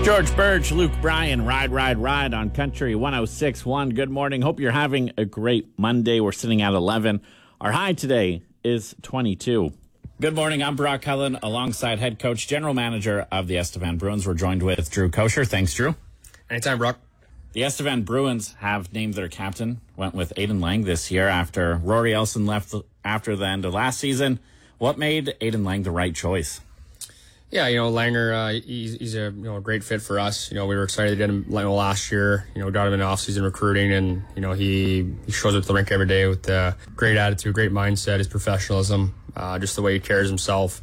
George Birch, Luke Bryan, Ride, Ride, Ride on Country 106.1. Good morning. Hope you're having a great Monday. We're sitting at 11. Our high today is 22. Good morning. I'm Brock Cullen alongside head coach, general manager of the Estevan Bruins. We're joined with Drew Kosher. Thanks, Drew. Anytime, Brock. The Estevan Bruins have named their captain, went with Aidan Lang this year after Rory Elson left after the end of last season. What made Aidan Lang the right choice? Yeah, Langer, he's a great fit for us. We were excited to get him last year. Got him in off-season recruiting, and he shows up to the rink every day with a great attitude, great mindset, his professionalism, just the way he carries himself.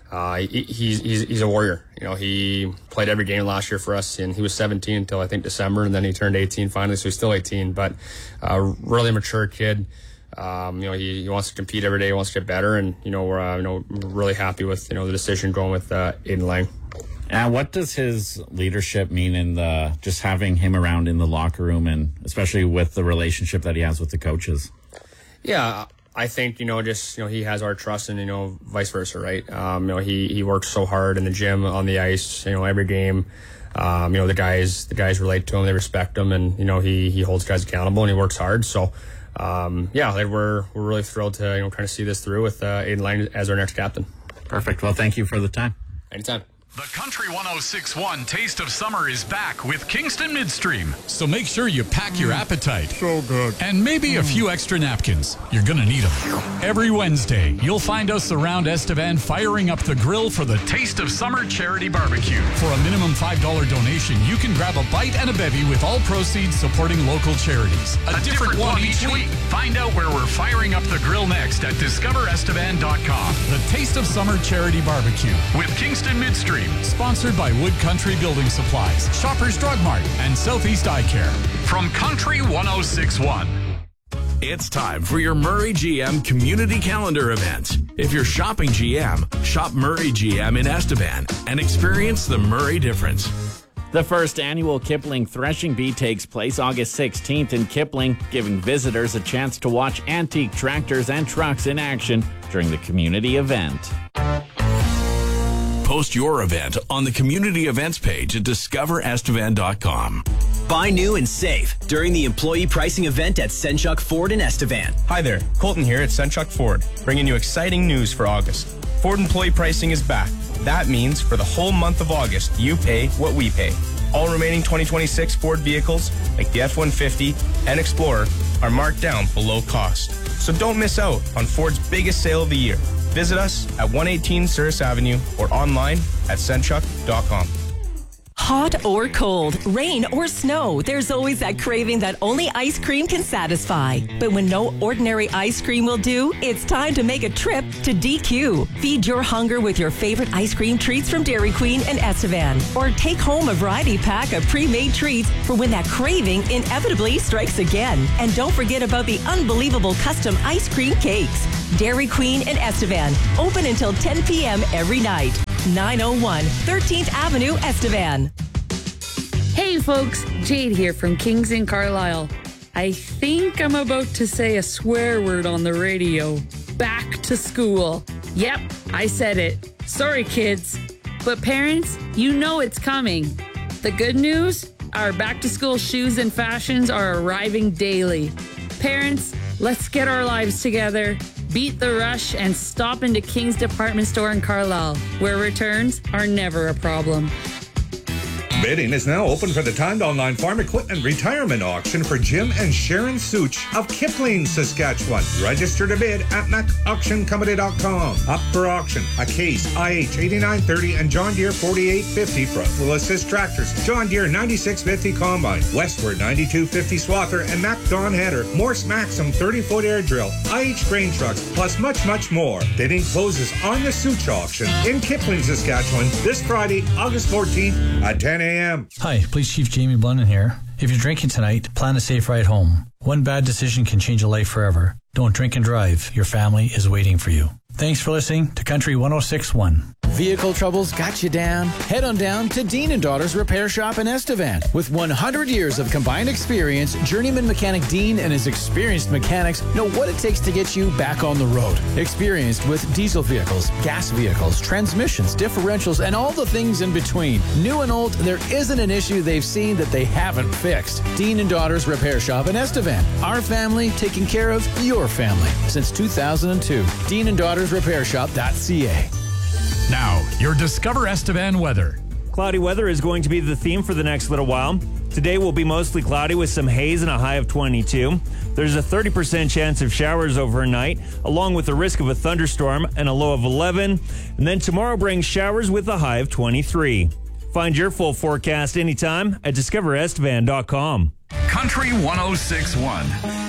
He's a warrior. He played every game last year for us, and he was 17 until I think December, and then he turned 18 finally, so he's still 18. But really mature kid. He wants to compete every day. He wants to get better, and we're really happy with the decision going with Aidan Lang. And what does his leadership mean in just having him around in the locker room, and especially with the relationship that he has with the coaches? Yeah, I think he has our trust, and vice versa, right? He works so hard in the gym, on the ice, every game. The guys relate to him, they respect him, and he holds guys accountable, and he works hard. So. We're really thrilled to kind of see this through with Aidan Lang as our next captain. Perfect. Well, thank you for the time. Anytime. The Country 106.1 Taste of Summer is back with Kingston Midstream. So make sure you pack your appetite. So good. And maybe a few extra napkins. You're going to need them. Every Wednesday, you'll find us around Estevan firing up the grill for the Taste of Summer Charity Barbecue. For a minimum $5 donation, you can grab a bite and a bevy with all proceeds supporting local charities. A different one each week. Find out where we're firing up the grill next at discoverestevan.com. The Taste of Summer Charity Barbecue with Kingston Midstream. Sponsored by Wood Country Building Supplies, Shoppers Drug Mart, and Southeast Eye Care. From Country 106.1. It's time for your Murray GM Community Calendar event. If you're shopping GM, shop Murray GM in Estevan and experience the Murray difference. The first annual Kipling Threshing Bee takes place August 16th in Kipling, giving visitors a chance to watch antique tractors and trucks in action during the community event. Post your event on the community events page at discoverestevan.com. Buy new and save during the employee pricing event at Senchuk Ford in Estevan. Hi there, Colton here at Senchuk Ford, bringing you exciting news for August. Ford employee pricing is back. That means for the whole month of August, you pay what we pay. All remaining 2026 Ford vehicles, like the F-150 and Explorer, are marked down below cost. So don't miss out on Ford's biggest sale of the year. Visit us at 118 Souris Avenue or online at senchuk.com. Hot or cold, rain or snow, there's always that craving that only ice cream can satisfy. But when no ordinary ice cream will do, it's time to make a trip to DQ. Feed your hunger with your favorite ice cream treats from Dairy Queen and Estevan. Or take home a variety pack of pre-made treats for when that craving inevitably strikes again. And don't forget about the unbelievable custom ice cream cakes. Dairy Queen and Estevan, open until 10 p.m. every night. 901 13th Avenue, Estevan. Hey folks, Jade here from Kings in Carlisle. I think I'm about to say a swear word on the radio. Back to school. Yep, I said it. Sorry kids. But parents, you know it's coming. The good news? Our back to school shoes and fashions are arriving daily. Parents, let's get our lives together. Beat the rush and stop into King's Department Store in Carlisle, where returns are never a problem. Bidding is now open for the timed online farm equipment retirement auction for Jim and Sharon Such of Kipling, Saskatchewan. Register to bid at macauctioncompany.com. Up for auction, a Case IH 8930 and John Deere 4850 front wheel assist tractors, John Deere 9650 combine, Westward 9250 swather, and Mac Dawn header, Morse Maxim 30-foot air drill, IH grain trucks, plus much, much more. Bidding closes on the Such auction in Kipling, Saskatchewan this Friday, August 14th at 10 a.m. Hi, Police Chief Jamie Blunden here. If you're drinking tonight, plan a safe ride home. One bad decision can change a life forever. Don't drink and drive. Your family is waiting for you. Thanks for listening to Country 106.1. Vehicle troubles got you down? Head on down to Dean & Daughters Repair Shop in Estevan. With 100 years of combined experience, journeyman mechanic Dean and his experienced mechanics know what it takes to get you back on the road. Experienced with diesel vehicles, gas vehicles, transmissions, differentials, and all the things in between. New and old, there isn't an issue they've seen that they haven't fixed. Dean & Daughters Repair Shop in Estevan. Our family taking care of your family since 2002. Dean & Daughters Repair Shop.ca. Now, your Discover Estevan weather. Cloudy weather is going to be the theme for the next little while. Today will be mostly cloudy with some haze and a high of 22. There's a 30% chance of showers overnight, along with the risk of a thunderstorm and a low of 11. And then tomorrow brings showers with a high of 23. Find your full forecast anytime at discoverestevan.com. Country 106.1.